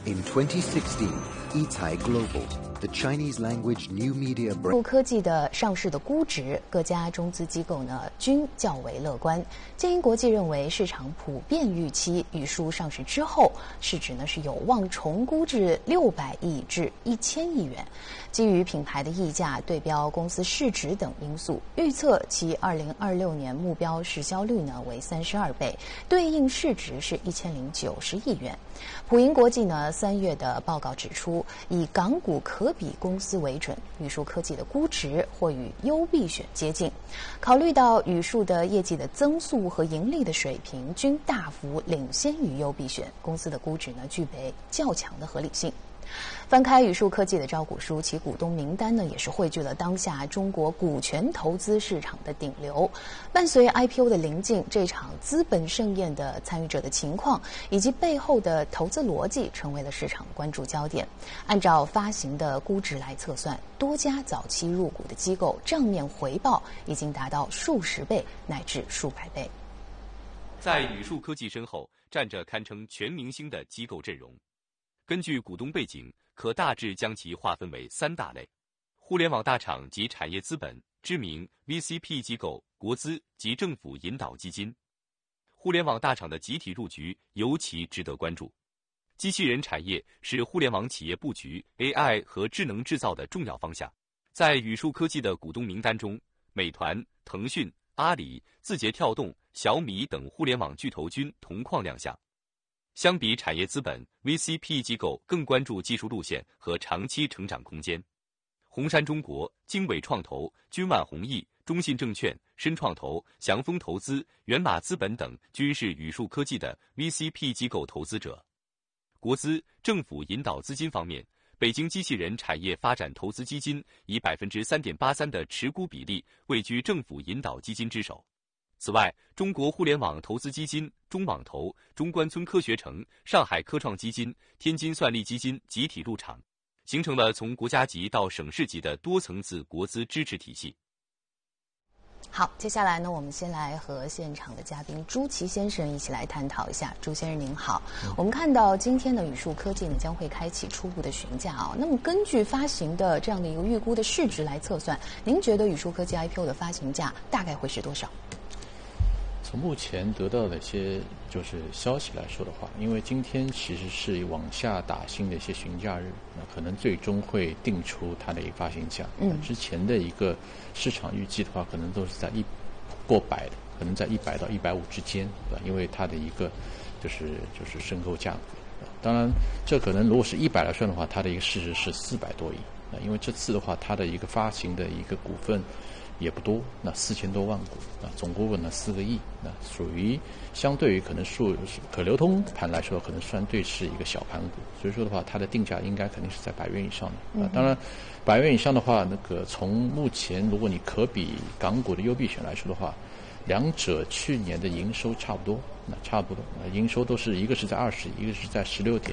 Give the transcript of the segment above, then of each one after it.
In 2016, Yitai Global, the Chinese language new media brand. 数科技的上市的估值，各家中资机构呢均较为乐观。建银国际认为，市场普遍预期语数上市之后，市值呢是有望重估至600亿至1000亿元。基于品牌的溢价、对标公司市值等因素，预测其2026年目标市销率呢为32倍，对应市值是1090亿元。普银国际呢3月的报告指出，以港股可比公司为准，语数科技的估值或与优必选接近。考虑到语数的业绩的增速和盈利的水平均大幅领先于优必选，公司的估值呢具备较强的合理性。翻开语数科技的招股书，其股东名单呢也是汇聚了当下中国股权投资市场的顶流。伴随 IPO 的临近，这场资本盛宴的参与者的情况以及背后的投资逻辑成为了市场关注焦点。按照发行的估值来测算，多家早期入股的机构账面回报已经达到数十倍乃至数百倍。 在语数科技身后站着堪称全明星的机构阵容。根据股东背景，可大致将其划分为3大类：互联网大厂及产业资本、知名 VCP 机构、国资及政府引导基金。互联网大厂的集体入局尤其值得关注。机器人产业是互联网企业布局 AI 和智能制造的重要方向。在语数科技的股东名单中，美团、腾讯、阿里、字节跳动、小米等互联网巨头均同框亮相。相比产业资本 ，VCP 机构更关注技术路线和长期成长空间。红杉中国、经纬创投、君万弘毅、中信证券、深创投、祥丰投资、源码资本等均是语数科技的 VCP 机构投资者。国资、政府引导资金方面，北京机器人产业发展投资基金以 3.83% 的持股比例位居政府引导基金之首。此外，中国互联网投资基金、中网投、中关村科学城、上海科创基金、天津算力基金集体入场，形成了从国家级到省市级的多层次国资支持体系。 好，接下来呢，我们先来和现场的嘉宾朱琦先生一起来探讨一下。朱先生您好，我们看到今天的语数科技呢将会开启初步的询价啊。那么根据发行的这样的一个预估的市值来测算，您觉得语数科技 IPO 的发行价大概会是多少？ 从目前得到的一些就是消息来说的话，因为今天其实是往下打新的一些询价日，那可能最终会定出它的一个发行价。之前的一个市场预计的话，可能都是在过百的，可能在100到150之间，对吧？因为它的一个就是申购价格。当然，这可能如果是100来算的话，它的一个市值是400多亿。因为这次的话，它的一个发行的一个股份也不多，那4000多万股，总股本呢4个亿，那属于相对于可能可流通盘来说，可能相对是一个小盘股，所以说的话，它的定价应该肯定是在100元以上的。当然，100元以上的话，那个从目前如果你可比港股的优必选来说的话，两者去年的营收差不多，营收都是一个是在20亿，一个是在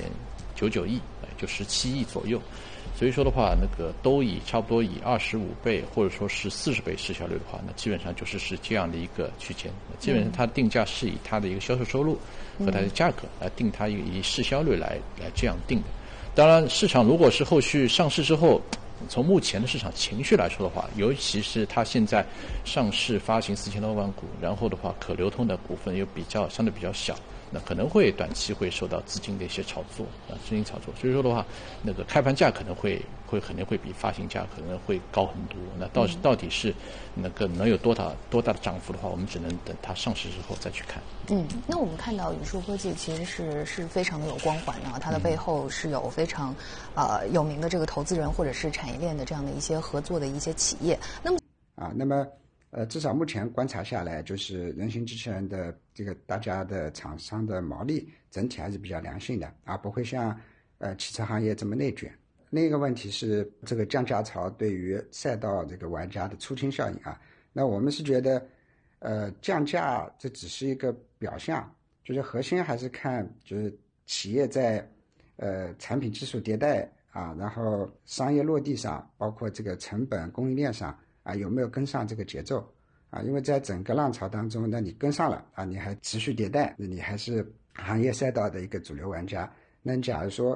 16.99亿，就17亿左右。所以说的话，那个都差不多以25倍或者说是40倍市销率的话，那基本上是这样的一个区间。基本上它定价是以它的一个销售收入和它的价格来定它以市销率来这样定的。当然，市场如果是后续上市之后，从目前的市场情绪来说的话，尤其是它现在上市发行4000多万股，然后的话可流通的股份又相对比较小。那可能会短期会受到资金的一些炒作，所以说的话，那个开盘价可能会比发行价可能会高很多。那到底是那个能有多大的涨幅的话，我们只能等它上市之后再去看。 那我们看到语数科技其实是非常的有光环的，它的背后是有非常有名的这个投资人或者是产业链的这样的一些合作的一些企业。 那么至少目前观察下来，就是人形机器人的这个大家的厂商的毛利整体还是比较良性的，而不会像汽车行业这么内卷。另一个问题是这个降价潮对于赛道这个玩家的出清效应啊。那我们是觉得降价这只是一个表象，就是核心还是看就是企业在产品技术迭代啊，然后商业落地上，包括这个成本供应链上有没有跟上这个节奏因为在整个浪潮当中，那你跟上了你还持续迭代，那你还是行业赛道的一个主流玩家。那你假如说